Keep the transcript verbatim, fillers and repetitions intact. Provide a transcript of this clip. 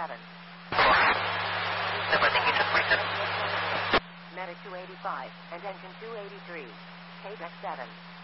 seven. Number thinking just twenty-seven. Medic two eighty-five and engine two eighty-three. Payback seven.